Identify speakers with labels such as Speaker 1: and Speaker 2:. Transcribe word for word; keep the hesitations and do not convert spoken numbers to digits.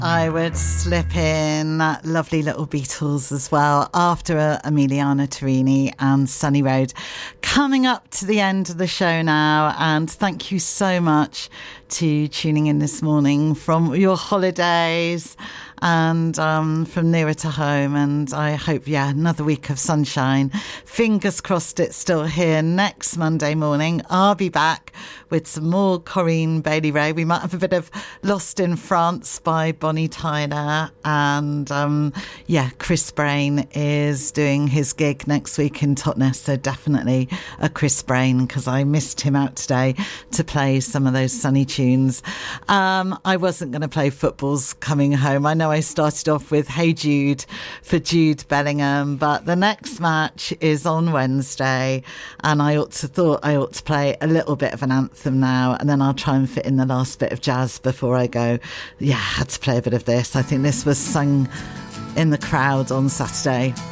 Speaker 1: I would slip in that lovely little Beatles as well after uh, Emiliana Torini and Sunny Road. Coming up to the end of the show now, and thank you so much to tuning in this morning from your holidays and um, from nearer to home. And I hope, yeah, another week of sunshine. Fingers crossed it's still here next Monday morning. I'll be back with some more Corinne Bailey-Rae. We might have a bit of Lost in France by Bonnie Tyler. And um, yeah, Chris Brain is doing his gig next week in Totnes. So definitely a Chris Brain, because I missed him out today to play some of those sunny tunes. Um, I wasn't going to play Football's Coming Home. I know I started off with Hey Jude for Jude Bellingham, but the next match is on Wednesday, and I ought to thought I ought to play a little bit of an anthem now, and then I'll try and fit in the last bit of jazz before I go. Yeah, I had to play a bit of this. I think this was sung in the crowd on Saturday.